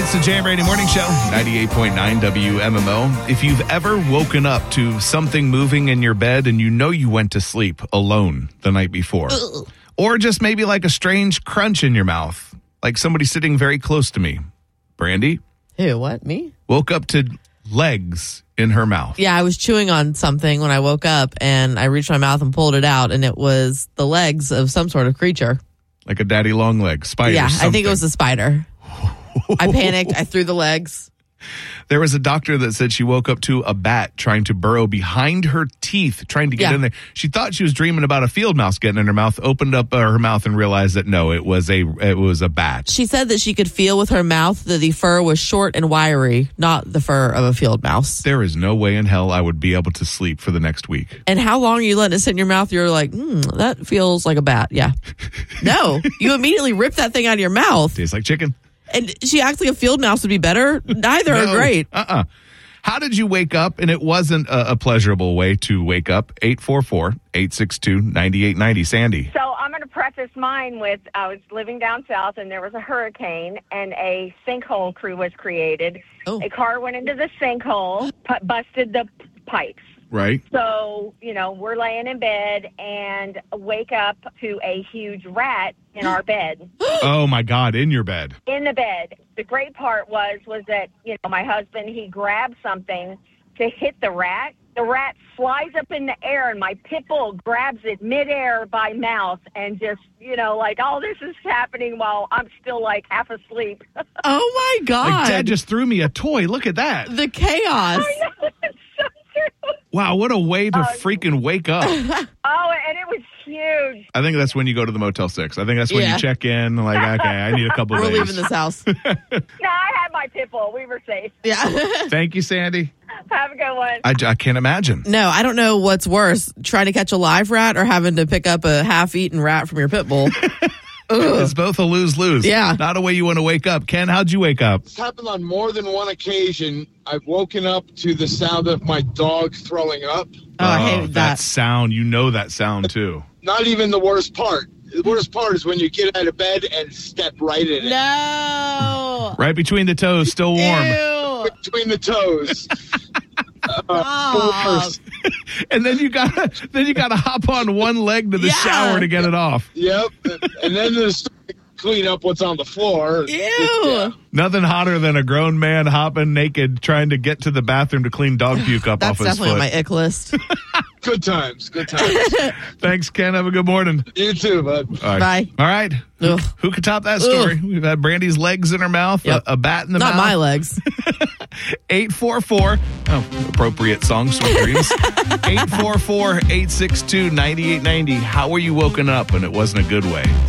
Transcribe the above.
It's the Jay and Brady Morning Show, 98.9 WMMO. If you've ever woken up to something moving in your bed and you know you went to sleep alone the night before, or just maybe like a strange crunch in your mouth, like somebody sitting very close to me. Brandy? Ew, what? Me? Woke up to legs in her mouth. Yeah, I was chewing on something when I woke up, and I reached my mouth and pulled it out, and it was the legs of some sort of creature. Like a daddy long leg, spider. Yeah, something. I think it was a spider. I panicked. I threw the legs. There was a doctor that said she woke up to a bat trying to burrow behind her teeth, trying to get in there. She thought she was dreaming about a field mouse getting in her mouth, opened up her mouth and realized that no, it was a bat. She said that she could feel with her mouth that the fur was short and wiry, not the fur of a field mouse. There is no way in hell I would be able to sleep for the next week. And how long are you letting it sit in your mouth? You're like, that feels like a bat. Yeah. No, you immediately rip that thing out of your mouth. Tastes like chicken. And she acts like a field mouse would be better. Neither are great. How did you wake up? And it wasn't a pleasurable way to wake up. 844-862-9890. Sandy. So I'm going to preface mine with I was living down south and there was a hurricane and a sinkhole crew was created. Oh. A car went into the sinkhole, busted the pipes. Right. So, we're laying in bed and wake up to a huge rat in our bed. Oh, my God, in your bed. In the bed. The great part was that, my husband, he grabbed something to hit the rat. The rat flies up in the air and my pit bull grabs it midair by mouth and just, all this is happening while I'm still like half asleep. Oh, my God. Like, Dad just threw me a toy. Look at that. The chaos. I know, it's so true. Wow, what a way to freaking wake up. Oh, and it was huge. I think that's when you go to the Motel 6. I think that's when you check in, like, okay, I need a couple We're days. leaving this house. No, I had my pit bull. We were safe. Yeah. Thank you, Sandy. Have a good one. I can't imagine. No, I don't know what's worse, trying to catch a live rat or having to pick up a half-eaten rat from your pit bull. It's both a lose-lose. Yeah. Not a way you want to wake up. Ken, how'd you wake up? It's happened on more than one occasion. I've woken up to the sound of my dog throwing up. Oh, I hate that. sound. You know that sound, too. Not even the worst part. The worst part is when you get out of bed and step right in it. No. Right between the toes, still warm. Ew. Between the toes. And then you gotta hop on one leg to the shower to get it off. Yep. And then there's clean up what's on the floor. Ew. Nothing hotter than a grown man hopping naked trying to get to the bathroom to clean dog puke up That's off his foot. definitely on my ick list. Good times. Good times. Thanks, Ken. Have a good morning. You too, bud. All right. Bye. All right. Ugh. Who could top that story? Ugh. We've had Brandy's legs in her mouth, Yep. a bat in the Not mouth. my legs. 844. Oh, appropriate song, Sweet Dreams. 844-862-9890. How were you woken up and it wasn't a good way?